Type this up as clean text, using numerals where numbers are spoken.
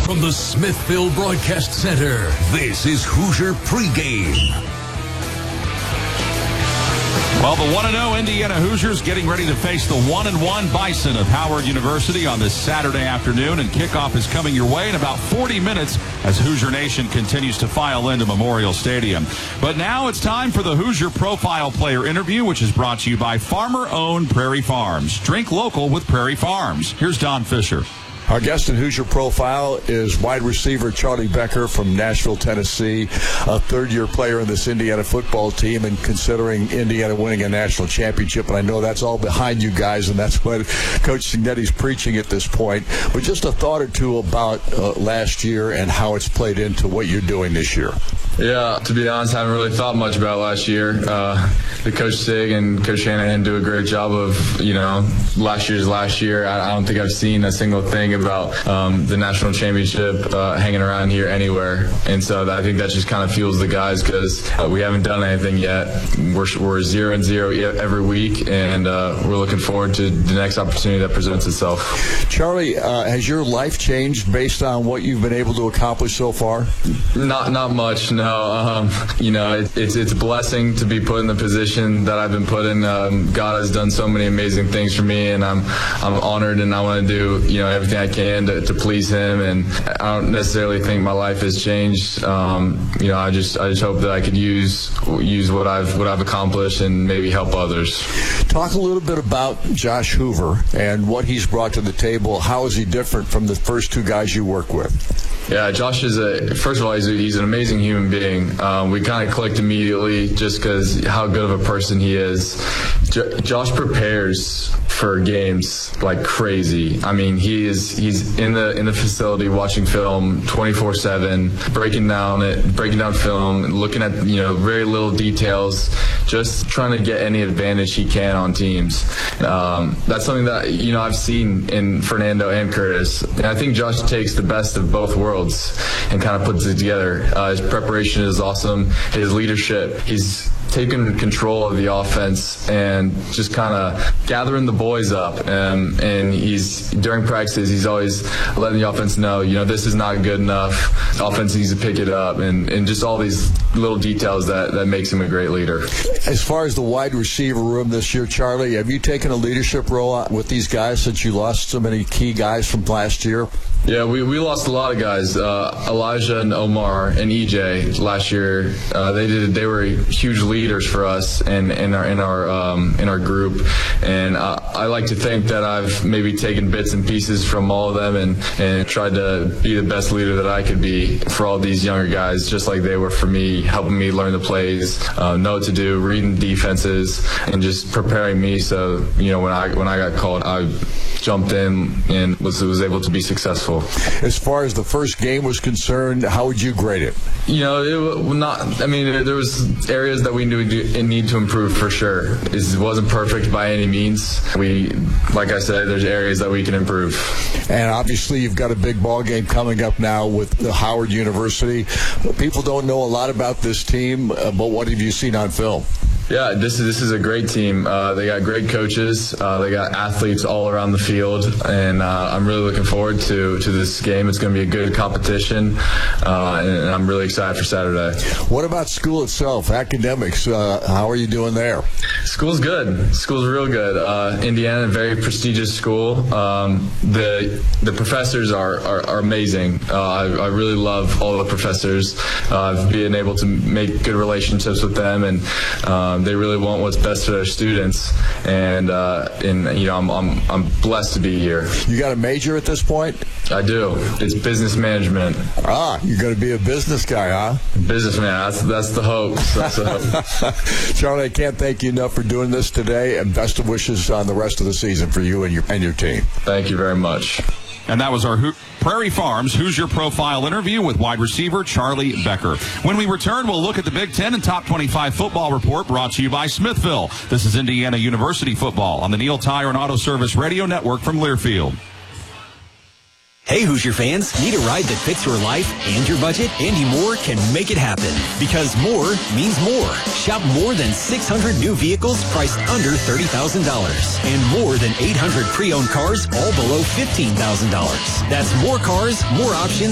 From the Smithville Broadcast Center, this is Hoosier Pregame. Well, the 1-0 Indiana Hoosiers getting ready to face the 1-1 Bison of Howard University on this Saturday afternoon, and kickoff is coming your way in about 40 minutes as Hoosier Nation continues to file into Memorial Stadium. But now it's time for the Hoosier Profile Player Interview, which is brought to you by farmer-owned Prairie Farms. Drink local with Prairie Farms. Here's Don Fisher. Our guest in Hoosier Profile is wide receiver Charlie Becker from Nashville, Tennessee, a third-year player in this Indiana football team, and considering Indiana winning a national championship. And I know that's all behind you guys, and that's what Coach Cignetti's preaching at this point. But just a thought or two about last year and how it's played into what you're doing this year. Yeah, to be honest, I haven't really thought much about last year. The Coach Sig and Coach Shanahan do a great job of, last year. I don't think I've seen a single thing about the national championship hanging around here anywhere. And so I think that just kind of fuels the guys because we haven't done anything yet. We're 0-0 every week, and we're looking forward to the next opportunity that presents itself. Charlie, has your life changed based on what you've been able to accomplish so far? Not much, no. It's a blessing to be put in the position that I've been put in. God has done so many amazing things for me, and I'm honored, and I want to do everything I can to please him. And I don't necessarily think my life has changed. I just hope that I could use what I've accomplished and maybe help others. Talk a little bit about Josh Hoover and what he's brought to the table. How is he different from the first two guys you work with? Yeah, Josh is first of all, he's an amazing human being. We kind of clicked immediately just because how good of a person he is. Josh prepares for games like crazy. I mean, he's in the facility watching film 24/7, breaking down film, looking at very little details, just trying to get any advantage he can on teams. That's something that I've seen in Fernando and Curtis, and I think Josh takes the best of both worlds and kind of puts it together. His preparation is awesome. His leadership, he's taking control of the offense and just kind of gathering the boys up. And during practices, he's always letting the offense know, this is not good enough. Offense needs to pick it up, and just all these little details that makes him a great leader. As far as the wide receiver room this year, Charlie, have you taken a leadership role with these guys since you lost so many key guys from last year? Yeah, we lost a lot of guys. Elijah and Omar and EJ last year. They were huge leaders for us and in our group. And I like to think that I've maybe taken bits and pieces from all of them and tried to be the best leader that I could be for all these younger guys, just like they were for me, helping me learn the plays, know what to do, reading defenses, and just preparing me. So when I got called, I jumped in and was able to be successful. As far as the first game was concerned, how would you grade it? There was areas that we need to improve for sure. It wasn't perfect by any means. Like I said, there's areas that we can improve. And obviously you've got a big ball game coming up now with the Howard University. People don't know a lot about this team, but what have you seen on film? Yeah, this is a great team. They got great coaches. They got athletes all around the field, and I'm really looking forward to this game. It's going to be a good competition, and I'm really excited for Saturday. What about school itself, academics? How are you doing there? School's good. School's real good. Indiana, very prestigious school. The professors are amazing. I really love all the professors. I've been able to make good relationships with them, and they really want what's best for their students, and I'm blessed to be here. You got a major at this point? I do. It's business management. You're going to be a business guy, huh? Businessman. That's the hope. That's the hope. Charlie, I can't thank you enough for doing this today, and best of wishes on the rest of the season for you and your team. Thank you very much. And that was our Prairie Farms Hoosier Profile interview with wide receiver Charlie Becker. When we return, we'll look at the Big Ten and Top 25 football report brought to you by Smithville. This is Indiana University football on the Neil Tire and Auto Service Radio Network from Learfield. Hey Hoosier fans, need a ride that fits your life and your budget? Andy Moore can make it happen, because more means more. Shop more than 600 new vehicles priced under $30,000 and more than 800 pre-owned cars all below $15,000. That's more cars, more options,